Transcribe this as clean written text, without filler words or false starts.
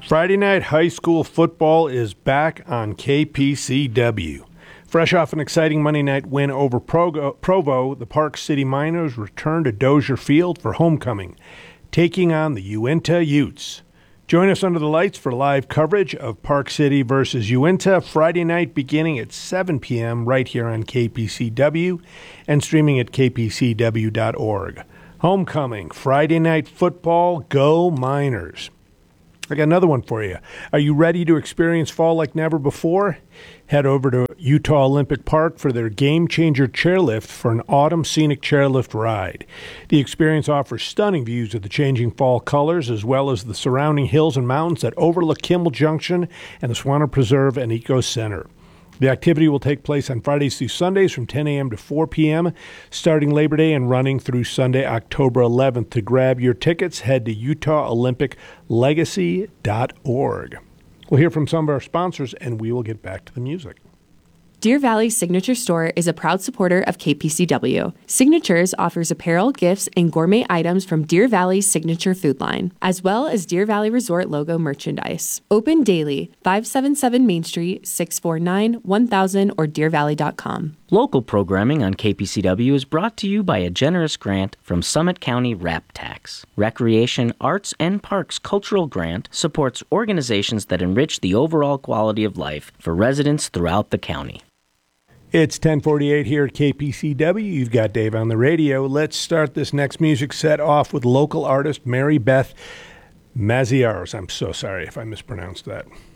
Friday night high school football is back on KPCW. Fresh off an exciting Monday night win over Provo, the Park City Miners return to Dozier Field for homecoming, taking on the Uinta Utes. Join us under the lights for live coverage of Park City versus Uinta Friday night beginning at 7 p.m. right here on KPCW and streaming at kpcw.org. Homecoming, Friday night football, go Miners. I got another one for you. Are you ready to experience fall like never before? Head over to Utah Olympic Park for their Game Changer Chairlift for an autumn scenic chairlift ride. The experience offers stunning views of the changing fall colors as well as the surrounding hills and mountains that overlook Kimball Junction and the Swanner Preserve and Eco Center. The activity will take place on Fridays through Sundays from 10 a.m. to 4 p.m., starting Labor Day and running through Sunday, October 11th. To grab your tickets, head to UtahOlympicLegacy.org. We'll hear from some of our sponsors, and we will get back to the music. Deer Valley Signature Store is a proud supporter of KPCW. Signatures offers apparel, gifts, and gourmet items from Deer Valley's signature food line, as well as Deer Valley Resort logo merchandise. Open daily, 577 Main Street, 649-1000 or deervalley.com. Local programming on KPCW is brought to you by a generous grant from Summit County RAP Tax. Recreation, Arts, and Parks Cultural Grant supports organizations that enrich the overall quality of life for residents throughout the county. It's 10:48 here at KPCW. You've got Dave on the radio. Let's start this next music set off with local artist Mary Beth Maziaros. I'm so sorry if I mispronounced that.